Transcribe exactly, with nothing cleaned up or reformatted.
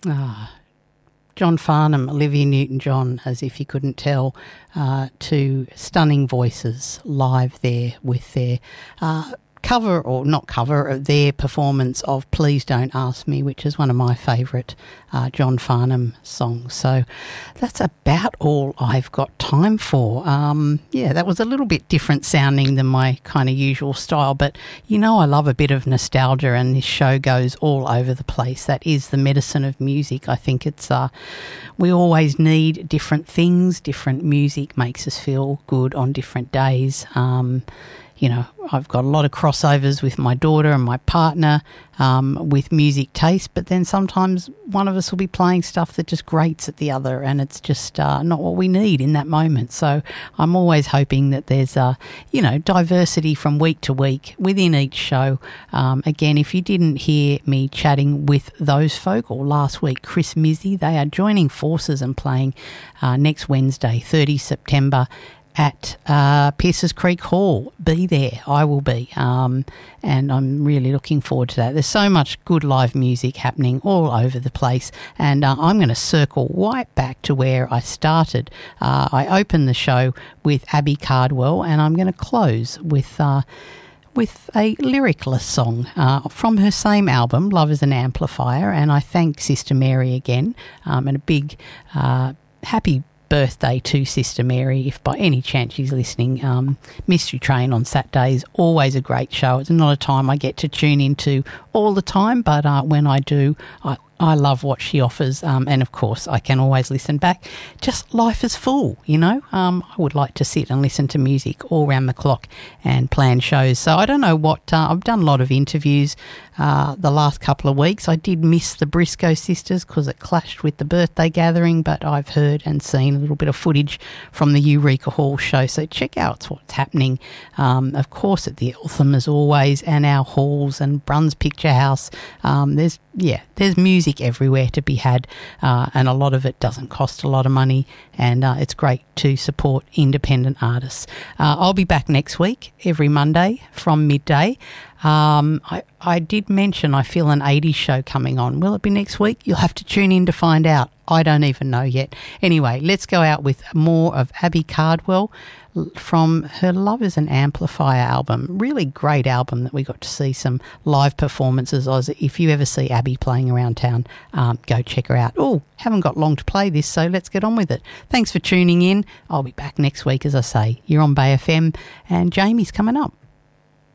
Ah, John Farnham, Olivia Newton-John, as if you couldn't tell, uh, two stunning voices live there with their uh, cover, or not cover, their performance of Please Don't Ask Me, which is one of my favourite uh, John Farnham songs. So that's about all I've got time for. Um, yeah, that was a little bit different sounding than my kind of usual style, but you know I love a bit of nostalgia, and this show goes all over the place. That is the medicine of music. I think it's uh, we always need different things. Different music makes us feel good on different days. Um, You know, I've got a lot of crossovers with my daughter and my partner um, with music taste, but then sometimes one of us will be playing stuff that just grates at the other, and it's just uh, not what we need in that moment. So I'm always hoping that there's, uh, you know, diversity from week to week within each show. Um, again, if you didn't hear me chatting with those folk, or last week, Chris Mizzy, they are joining forces and playing uh, next Wednesday, thirtieth September, at uh, Pierces Creek Hall. Be there. I will be. Um, and I'm really looking forward to that. There's so much good live music happening all over the place. And uh, I'm going to circle right back to where I started. Uh, I opened the show with Abby Cardwell, and I'm going to close with... Uh, with a lyricless song uh, from her same album, Love is an Amplifier. And I thank Sister Mary again, um, and a big uh, happy birthday to Sister Mary, if by any chance she's listening. um, Mystery Train on Saturdays, always a great show. It's not a time I get to tune into all the time, but uh, when I do, I, I love what she offers, um, and of course I can always listen back. Just life is full, you know. Um, I would like to sit and listen to music all round the clock and plan shows. So I don't know what, uh, I've done a lot of interviews uh, the last couple of weeks. I did miss the Briscoe sisters because it clashed with the birthday gathering, but I've heard and seen a little bit of footage from the Eureka Hall show, so check out what's happening. Um, of course at the Eltham as always, and our halls and Bruns Picture House. Um, there's yeah, there's music everywhere to be had, uh, and a lot of it doesn't cost a lot of money, and uh, it's great to support independent artists. Uh, I'll be back next week, every Monday from midday. Um, I, I did mention I feel an eighties show coming on. Will it be next week? You'll have to tune in to find out. I don't even know yet. Anyway, let's go out with more of Abby Cardwell from her Love is an Amplifier album. Really great album that we got to see some live performances. If you ever see Abby playing around town, um, go check her out. Oh, haven't got long to play this, so let's get on with it. Thanks for tuning in. I'll be back next week, as I say. You're on Bay F M, and Jamie's coming up.